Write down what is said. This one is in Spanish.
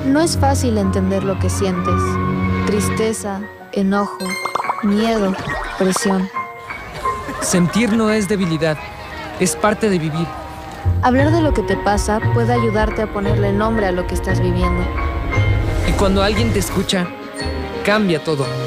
No es fácil entender lo que sientes. Tristeza, enojo, miedo, presión. Sentir no es debilidad, es parte de vivir. Hablar de lo que te pasa puede ayudarte a ponerle nombre a lo que estás viviendo. Y cuando alguien te escucha, cambia todo.